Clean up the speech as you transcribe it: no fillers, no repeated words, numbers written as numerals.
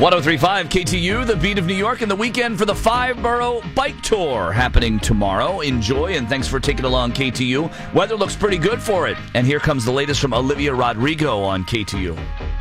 1035 KTU, the beat of New York, and the weekend for the 5-borough bike tour happening tomorrow. Enjoy, and thanks for taking along KTU. Weather looks pretty good for it. And here comes the latest from Olivia Rodrigo on KTU.